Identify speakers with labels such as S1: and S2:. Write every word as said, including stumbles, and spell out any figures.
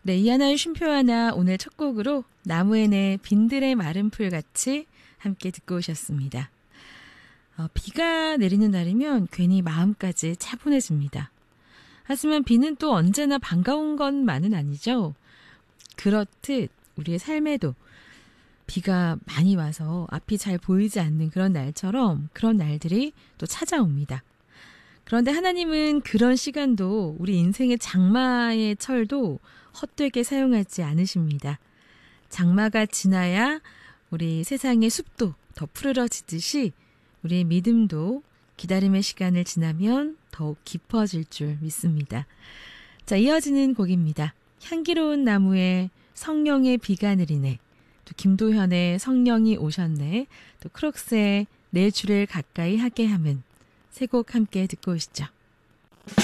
S1: 네, 이하나의 쉼표 하나 오늘 첫 곡으로 나무에네 빈들의 마른 풀같이 함께 듣고 오셨습니다. 어, 비가 내리는 날이면 괜히 마음까지 차분해집니다. 하지만 비는 또 언제나 반가운 것만은 아니죠. 그렇듯 우리의 삶에도 비가 많이 와서 앞이 잘 보이지 않는 그런 날처럼 그런 날들이 또 찾아옵니다. 그런데 하나님은 그런 시간도 우리 인생의 장마의 철도 헛되게 사용하지 않으십니다. 장마가 지나야 우리 세상의 숲도 더 푸르러지듯이 우리의 믿음도 기다림의 시간을 지나면 더욱 깊어질 줄 믿습니다. 자, 이어지는 곡입니다. 향기로운 나무에 성령의 비가 내리네. 또 김도현의 성령이 오셨네. 또 크록스의 내 주를 가까이 하게 함은 세 곡 함께 듣고 오시죠.